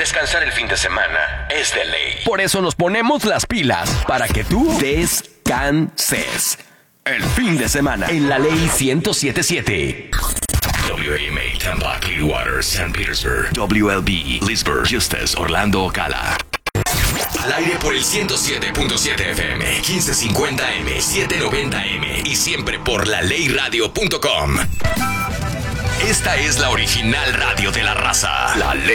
Descansar el fin de semana es de ley. Por eso nos ponemos las pilas para que tú descanses. El fin de semana en la Ley 107.7. WAMA, Tampa, Clearwater, St. Petersburg. WLB, Leesburg, Eustis, Orlando, Ocala. Al aire por el 107.7 FM, 1550M, 790M y siempre por laleyradio.com. Esta es la original radio de la raza. La Ley.